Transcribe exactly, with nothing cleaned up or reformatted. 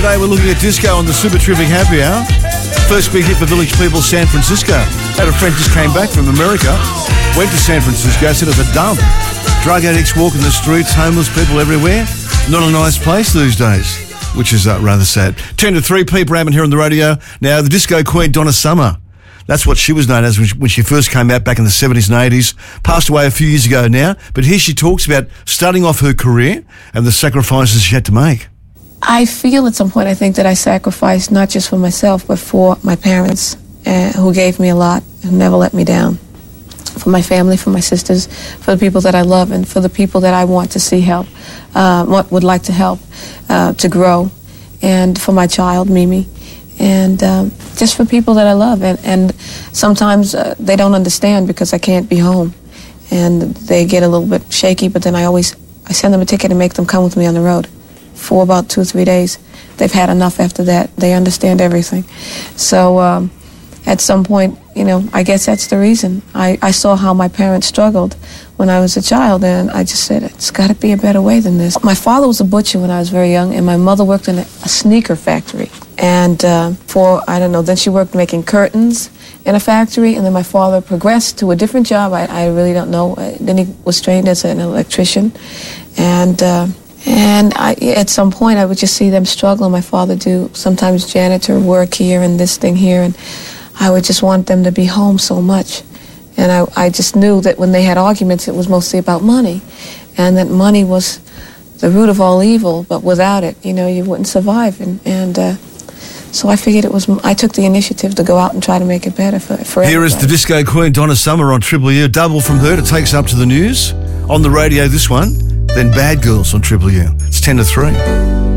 Today we're looking at disco on the Super Terrific Happy Hour. First big hit for Village People, San Francisco. Had a friend just came back from America, went to San Francisco, said it's a dump. Drug addicts walking the streets, homeless people everywhere. Not a nice place these days, which is uh, rather sad. ten to three, Pete Bradman here on the radio. Now, the disco queen, Donna Summer. That's what she was known as when she first came out back in the seventies and eighties. Passed away a few years ago now. But here she talks about starting off her career and the sacrifices she had to make. I feel at some point, I think that I sacrificed not just for myself, but for my parents, uh, who gave me a lot and never let me down. For my family, for my sisters, for the people that I love, and for the people that I want to see help, uh, would like to help, uh, to grow, and for my child, Mimi. And um, just for people that I love. And, and sometimes uh, they don't understand because I can't be home. And they get a little bit shaky, but then I always, I send them a ticket and make them come with me on the road for about two or three days. They've had enough after that. They understand everything. So um, at some point, you know, I guess that's the reason. I, I saw how my parents struggled when I was a child, and I just said, it's got to be a better way than this. My father was a butcher when I was very young, and my mother worked in a, a sneaker factory. And uh, for, I don't know, then she worked making curtains in a factory, and then my father progressed to a different job. I, I really don't know. Then he was trained as an electrician. And uh, and I, at some point, I would just see them struggle. My father do sometimes janitor work here and this thing here, and I would just want them to be home so much. And I, I just knew that when they had arguments, it was mostly about money, and that money was the root of all evil, but without it, you know, you wouldn't survive. And, and uh, so I figured it was, I took the initiative to go out and try to make it better for, for Here everybody. is the disco queen, Donna Summer, on Triple U. Double from her to take us up to the news. On the radio, this one. Then Bad Girls on Triple U. It's ten to three.